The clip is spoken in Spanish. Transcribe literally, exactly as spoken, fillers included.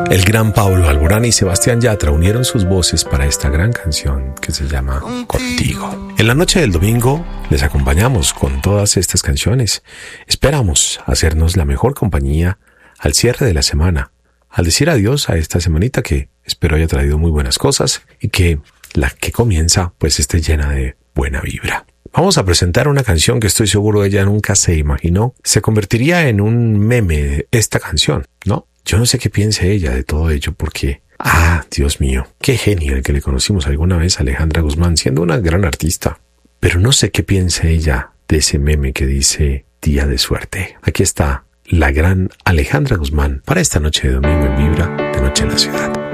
El gran Pablo Alborán y Sebastián Yatra unieron sus voces para esta gran canción que se llama Contigo. En la noche del domingo les acompañamos con todas estas canciones. Esperamos hacernos la mejor compañía al cierre de la semana, al decir adiós a esta semanita que espero haya traído muy buenas cosas y que la que comienza pues esté llena de buena vibra. Vamos a presentar una canción que estoy seguro ella nunca se imaginó se convertiría en un meme esta canción, ¿no? Yo no sé qué piense ella de todo ello porque, ah, Dios mío, qué genio el que le conocimos alguna vez a Alejandra Guzmán siendo una gran artista. Pero no sé qué piense ella de ese meme que dice Día de Suerte. Aquí está la gran Alejandra Guzmán para esta noche de domingo en Vibra, de Noche en la Ciudad.